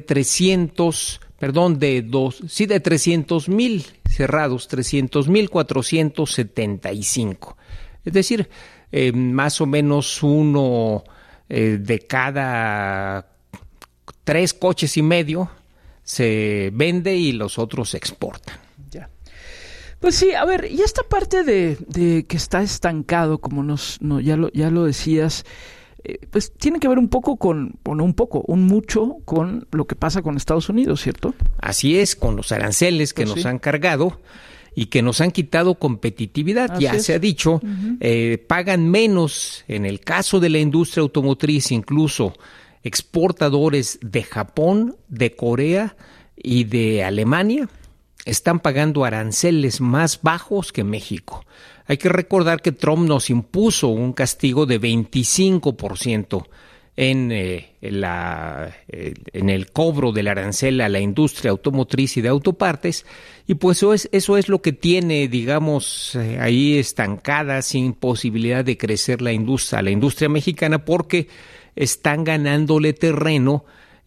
S28: 300,000 cerrados, 300,475. Es decir, más o menos uno de cada 3 coches y medio se vende y los otros se exportan.
S2: Ya. Pues sí, a ver, y esta parte de que está estancado, como ya lo decías, pues tiene que ver un poco mucho con lo que pasa con Estados Unidos, ¿cierto?
S28: Así es, con los aranceles que nos han cargado y que nos han quitado competitividad. Así se ha dicho, pagan menos en el caso de la industria automotriz, incluso exportadores de Japón, de Corea y de Alemania están pagando aranceles más bajos que México. Hay que recordar que Trump nos impuso un castigo de 25% en el cobro del arancel a la industria automotriz y de autopartes, y pues eso es lo que tiene, digamos, ahí estancada, sin posibilidad de crecer la industria mexicana, porque están ganándole terreno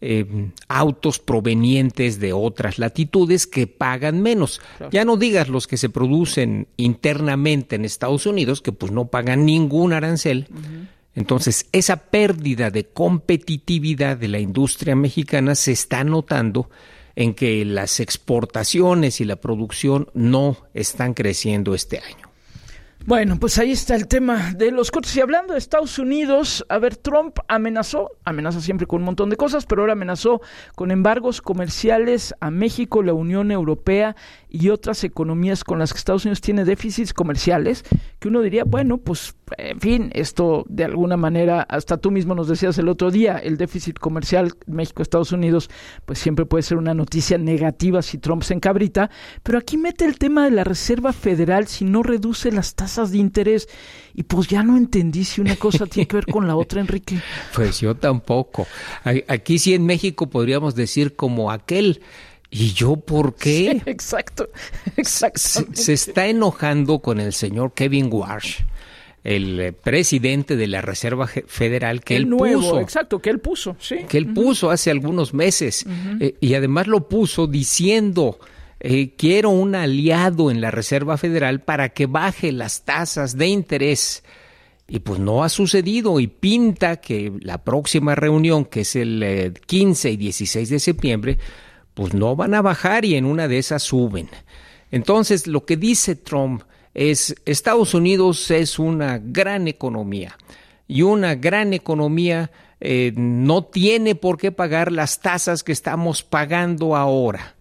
S28: autos provenientes de otras latitudes que pagan menos. Claro. Ya no digas los que se producen internamente en Estados Unidos, que pues no pagan ningún arancel. Entonces, esa pérdida de competitividad de la industria mexicana se está notando en que las exportaciones y la producción no están creciendo este año.
S2: Bueno, pues ahí está el tema de los coches. Y hablando de Estados Unidos, a ver, Trump amenaza siempre con un montón de cosas, pero ahora amenazó con embargos comerciales a México, la Unión Europea y otras economías con las que Estados Unidos tiene déficits comerciales, que uno diría, bueno, pues, en fin, esto de alguna manera, hasta tú mismo nos decías el otro día, el déficit comercial México-Estados Unidos, pues siempre puede ser una noticia negativa si Trump se encabrita, pero aquí mete el tema de la Reserva Federal si no reduce las tasas de interés, y pues ya no entendí si una cosa tiene que ver con la otra, Enrique.
S28: Pues yo tampoco. Aquí sí en México podríamos decir como aquel... ¿Y yo por qué?
S2: Sí, exacto.
S28: Se está enojando con el señor Kevin Warsh, el presidente de la Reserva Federal, que él puso.
S2: Exacto, que él puso, sí.
S28: Que él puso hace algunos meses. Y además lo puso diciendo, quiero un aliado en la Reserva Federal para que baje las tasas de interés. Y pues no ha sucedido, y pinta que la próxima reunión, que es el 15 y 16 de septiembre, pues no van a bajar y en una de esas suben. Entonces, lo que dice Trump es, Estados Unidos es una gran economía, y una gran economía no tiene por qué pagar las tasas que estamos pagando ahora.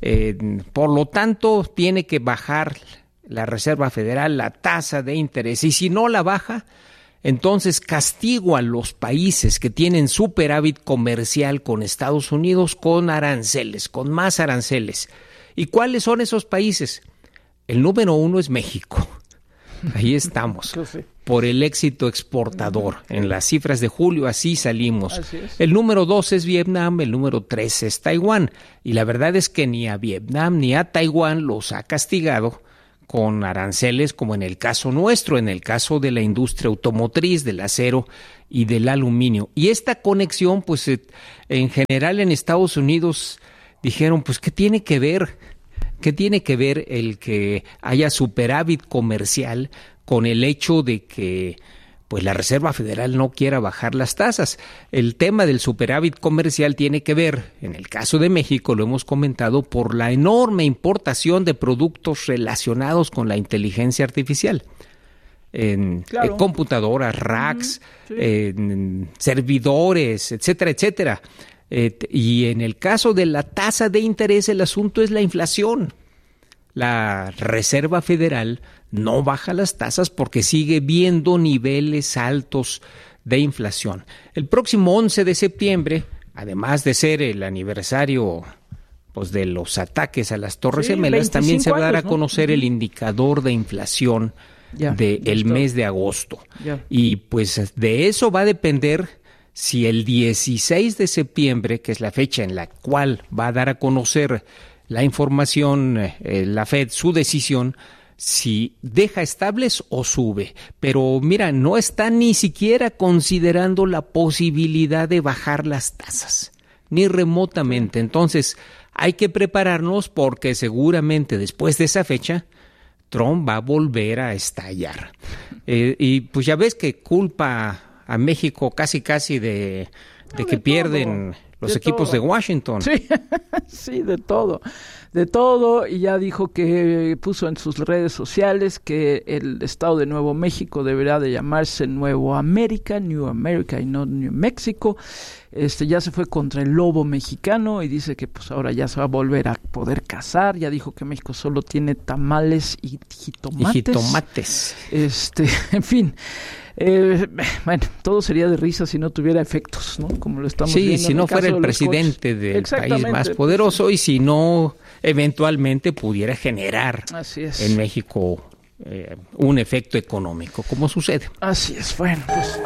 S28: Por lo tanto, tiene que bajar la Reserva Federal la tasa de interés, y si no la baja, entonces castigo a los países que tienen superávit comercial con Estados Unidos con aranceles, con más aranceles. ¿Y cuáles son esos países? El número 1 es México. Ahí estamos. Por el éxito exportador. En las cifras de julio así salimos.
S2: Así es.
S28: El número 2 es Vietnam, el número 3 es Taiwán. Y la verdad es que ni a Vietnam ni a Taiwán los ha castigado con aranceles como en el caso nuestro, en el caso de la industria automotriz, del acero y del aluminio. Y esta conexión, pues en general en Estados Unidos dijeron, pues ¿qué tiene que ver? ¿Qué tiene que ver el que haya superávit comercial con el hecho de que pues la Reserva Federal no quiera bajar las tasas? El tema del superávit comercial tiene que ver, en el caso de México, lo hemos comentado, por la enorme importación de productos relacionados con la inteligencia artificial. En computadoras, racks, en servidores, etcétera, etcétera. Y en el caso de la tasa de interés, el asunto es la inflación. La Reserva Federal no baja las tasas porque sigue viendo niveles altos de inflación. El próximo 11 de septiembre, además de ser el aniversario pues, de los ataques a las Torres Gemelas, también se va a dar a conocer el indicador de inflación del mes de agosto. Y pues de eso va a depender si el 16 de septiembre, que es la fecha en la cual va a dar a conocer la información, la Fed, su decisión, si deja estables o sube. Pero mira, no está ni siquiera considerando la posibilidad de bajar las tasas, ni remotamente. Entonces, hay que prepararnos porque seguramente después de esa fecha, Trump va a volver a estallar. Y pues ya ves que culpa a México casi de que pierden los equipos de Washington.
S2: Sí, de todo, y ya dijo que puso en sus redes sociales que el estado de Nuevo México deberá de llamarse Nuevo América, New America y no New Mexico. Ya se fue contra el lobo mexicano y dice que pues ahora ya se va a volver a poder cazar. Ya dijo que México solo tiene tamales y jitomates. En fin. Bueno, todo sería de risa si no tuviera efectos, ¿no? Como lo estamos viendo.
S28: Sí, si no fuera el presidente del país más poderoso y si no eventualmente pudiera generar en México un efecto económico, como sucede.
S2: Así es, bueno, pues.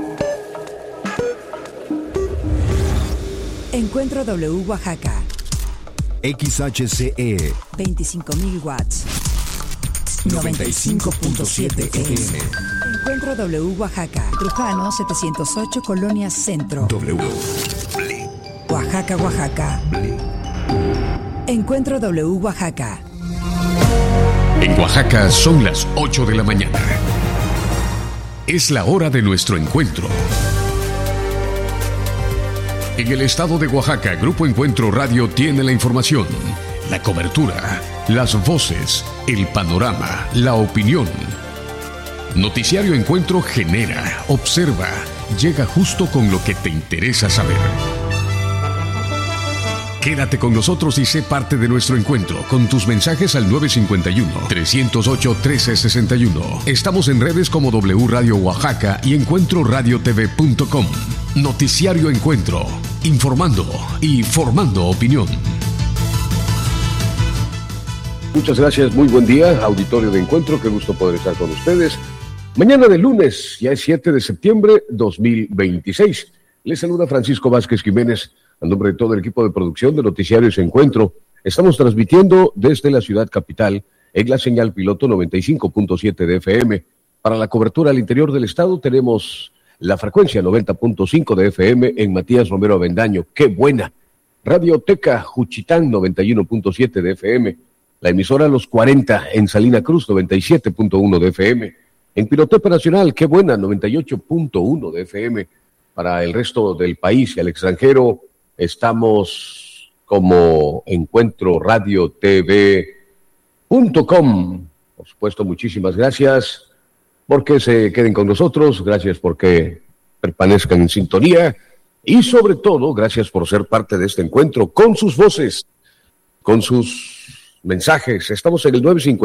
S4: Encuentro W Oaxaca.
S20: XHCE
S4: 25,000 watts. 95.7 FM. Encuentro W Oaxaca. Trujano 708 Colonia Centro.
S20: W.
S4: Oaxaca, Oaxaca. Encuentro W Oaxaca.
S22: En Oaxaca son las 8 de la mañana. Es la hora de nuestro encuentro. En el estado de Oaxaca, Grupo Encuentro Radio tiene la información, la cobertura, las voces, el panorama, la opinión. Noticiario Encuentro genera, observa, llega justo con lo que te interesa saber. Quédate con nosotros y sé parte de nuestro encuentro con tus mensajes al 951-308-1361. Estamos en redes como W Radio Oaxaca y encuentroradiotv.com. Noticiario Encuentro, informando y formando opinión.
S8: Muchas gracias, muy buen día, auditorio de Encuentro, qué gusto poder estar con ustedes. Mañana de lunes, ya es 7 de septiembre 2026. Les saluda Francisco Vázquez Jiménez, a nombre de todo el equipo de producción de Noticiarios Encuentro. Estamos transmitiendo desde la ciudad capital en la señal piloto 95.7 de FM. Para la cobertura al interior del estado tenemos la frecuencia 90.5 de FM en Matías Romero Avendaño. ¡Qué buena! Radioteca Juchitán 91.7 de FM. La emisora Los 40 en Salina Cruz 97.1 de FM. En Pilotepa Nacional, ¡qué buena! 98.1 de FM. Para el resto del país y al extranjero, estamos como encuentroradiotv.com. Por supuesto, muchísimas gracias porque se queden con nosotros, gracias porque permanezcan en sintonía y sobre todo, gracias por ser parte de este encuentro con sus voces, con sus mensajes. Estamos en el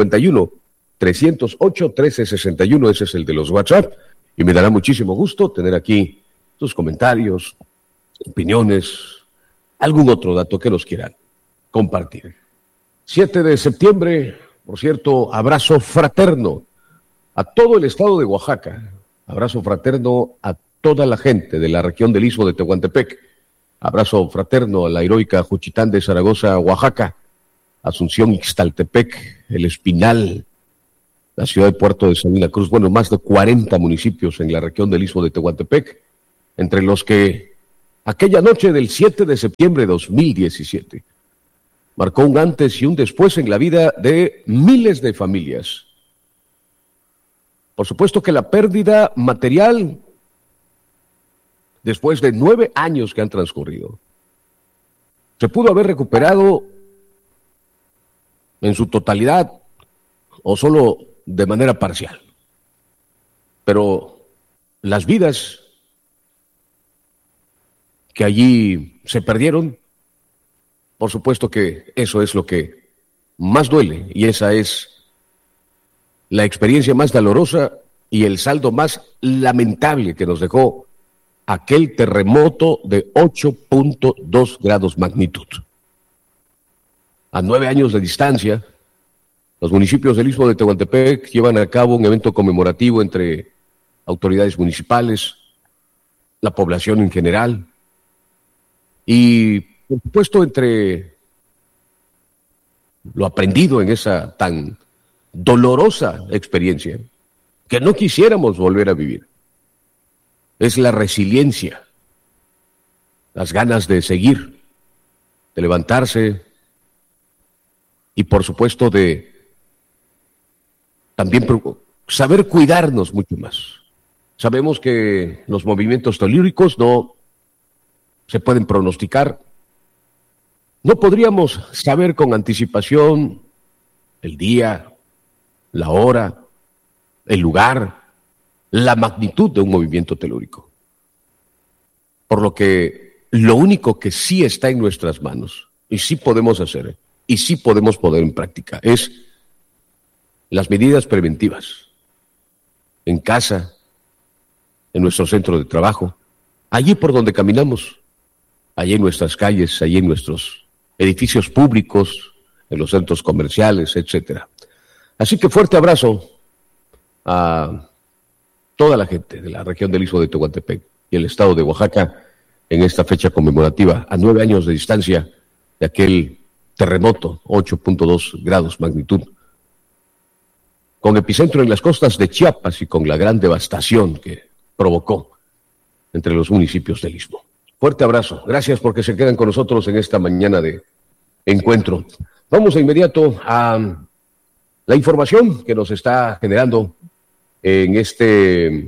S8: 951-308-1361, ese es el de los WhatsApp, y me dará muchísimo gusto tener aquí sus comentarios, opiniones, algún otro dato que nos quieran compartir. 7 de septiembre, por cierto, abrazo fraterno a todo el estado de Oaxaca. Abrazo fraterno a toda la gente de la región del Istmo de Tehuantepec. Abrazo fraterno a la heroica Juchitán de Zaragoza, Oaxaca. Asunción, Ixtaltepec, El Espinal, la ciudad de Puerto de Salina Cruz. Bueno, más de 40 municipios en la región del Istmo de Tehuantepec, entre los que aquella noche del 7 de septiembre de 2017 marcó un antes y un después en la vida de miles de familias. Por supuesto que la pérdida material, después de 9 años que han transcurrido, se pudo haber recuperado en su totalidad o solo de manera parcial. Pero las vidas que allí se perdieron, por supuesto que eso es lo que más duele, y esa es la experiencia más dolorosa y el saldo más lamentable que nos dejó aquel terremoto de 8.2 grados magnitud. A 9 años de distancia, los municipios del Istmo de Tehuantepec llevan a cabo un evento conmemorativo entre autoridades municipales, la población en general, y por supuesto entre lo aprendido en esa tan dolorosa experiencia que no quisiéramos volver a vivir. Es la resiliencia, las ganas de seguir, de levantarse y por supuesto de también saber cuidarnos mucho más. Sabemos que los movimientos telúricos no se pueden pronosticar. No podríamos saber con anticipación el día, la hora, el lugar, la magnitud de un movimiento telúrico. Por lo que lo único que sí está en nuestras manos, y sí podemos hacer, y sí podemos poner en práctica, es las medidas preventivas. En casa, en nuestro centro de trabajo, allí por donde caminamos, allí en nuestras calles, allí en nuestros edificios públicos, en los centros comerciales, etcétera. Así que fuerte abrazo a toda la gente de la región del Istmo de Tehuantepec y el estado de Oaxaca en esta fecha conmemorativa, a 9 años de distancia de aquel terremoto, 8.2 grados magnitud, con epicentro en las costas de Chiapas y con la gran devastación que provocó entre los municipios del Istmo. Fuerte abrazo, gracias porque se quedan con nosotros en esta mañana de encuentro. Vamos de inmediato a la información que nos está generando en este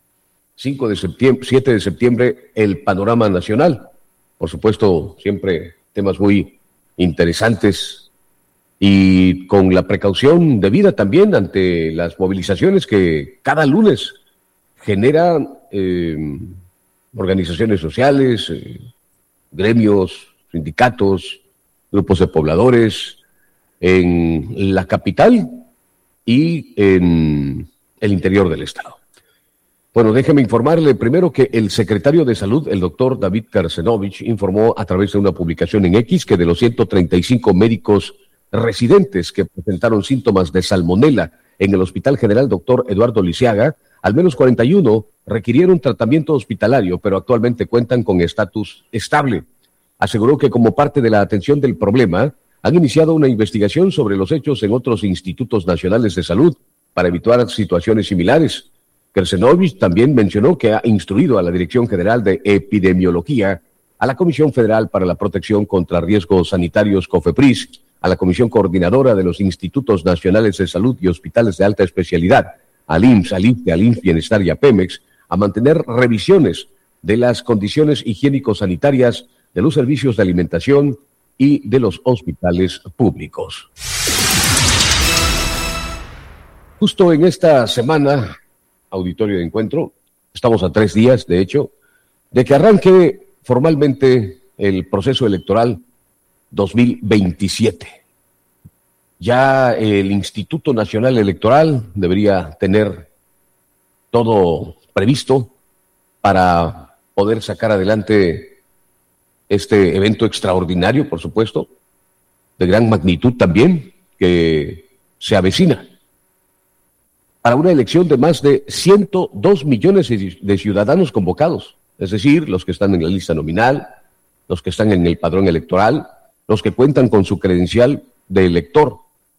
S8: 7 de septiembre el panorama nacional. Por supuesto, siempre temas muy interesantes y con la precaución debida también ante las movilizaciones que cada lunes generan organizaciones sociales, gremios, sindicatos, grupos de pobladores en la capital y en el interior del estado. Bueno, déjeme informarle primero que el secretario de Salud, el doctor David Karsenovich, informó a través de una publicación en X que de los 135 médicos residentes que presentaron síntomas de salmonela en el Hospital General Dr. Eduardo Lisiaga, al menos 41 requirieron tratamiento hospitalario, pero actualmente cuentan con estatus estable. Aseguró que como parte de la atención del problema, han iniciado una investigación sobre los hechos en otros institutos nacionales de salud para evitar situaciones similares. Karsenovich también mencionó que ha instruido a la Dirección General de Epidemiología, a la Comisión Federal para la Protección contra Riesgos Sanitarios COFEPRIS, a la Comisión Coordinadora de los Institutos Nacionales de Salud y Hospitales de Alta Especialidad, al IMSS, al IFE, al INS Bienestar y a Pemex, a mantener revisiones de las condiciones higiénico-sanitarias de los servicios de alimentación y de los hospitales públicos. Justo en esta semana, auditorio de encuentro, estamos a 3 días, de hecho, de que arranque formalmente el proceso electoral 2027. Ya el Instituto Nacional Electoral debería tener todo previsto para poder sacar adelante este evento extraordinario, por supuesto, de gran magnitud también, que se avecina. para una elección de más de 102 millones de ciudadanos convocados, es decir, los que están en la lista nominal, los que están en el padrón electoral, los que cuentan con su credencial de elector.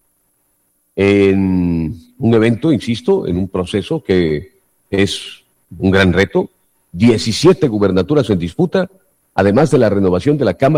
S8: En un evento, insisto, en un proceso que es un gran reto, 17 gubernaturas en disputa, además de la renovación de la Cámara